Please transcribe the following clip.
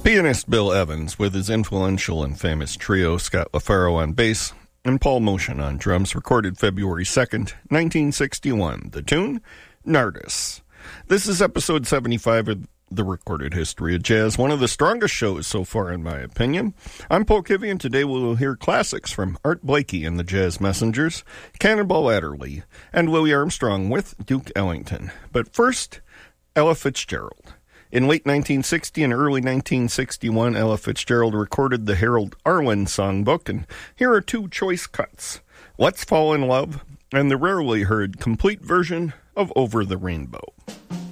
Pianist Bill Evans, with his influential and famous trio Scott LaFaro on bass and Paul Motion on drums, recorded February 2nd, 1961. The tune, Nardis. This is episode 75 of the Recorded History of Jazz, one of the strongest shows so far in my opinion. I'm Paul Kivy, and today we will hear classics from Art Blakey and the Jazz Messengers, Cannonball Adderley, and Louis Armstrong with Duke Ellington. But first, Ella Fitzgerald. In late 1960 and early 1961, Ella Fitzgerald recorded the Harold Arlen songbook, and here are two choice cuts: Let's Fall in Love and the rarely heard complete version of Over the Rainbow.